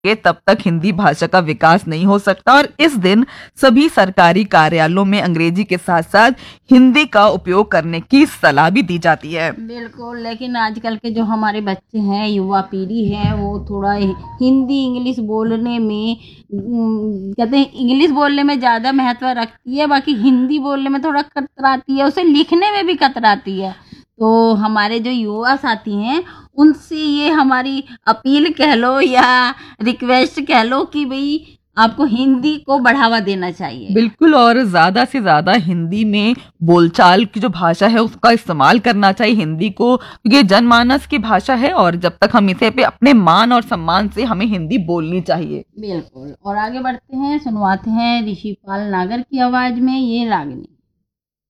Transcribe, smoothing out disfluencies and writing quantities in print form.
तब तक हिंदी भाषा का विकास नहीं हो सकता। और इस दिन सभी सरकारी कार्यालयों में अंग्रेजी के साथ साथ हिंदी का उपयोग करने की सलाह भी दी जाती है। बिल्कुल, लेकिन आजकल के जो हमारे बच्चे हैं, युवा पीढ़ी है, वो थोड़ा हिंदी इंग्लिश बोलने में कहते हैं इंग्लिश बोलने में ज़्यादा महत्व रखती है, बाकी हिंदी बोलने में थोड़ा कतराती है, उसे लिखने में भी कतराती है। तो हमारे जो युवा साथी हैं, उनसे ये हमारी अपील कह लो या रिक्वेस्ट कह लो कि भाई आपको हिंदी को बढ़ावा देना चाहिए। बिल्कुल, और ज्यादा से ज्यादा हिंदी में बोलचाल की जो भाषा है उसका इस्तेमाल करना चाहिए हिंदी को, क्योंकि ये जनमानस की भाषा है और जब तक हम इसे पे अपने मान और सम्मान से हमें हिंदी बोलनी चाहिए। बिल्कुल, और आगे बढ़ते हैं, सुनवाते हैं ऋषिपाल नागर की आवाज में ये रागनी।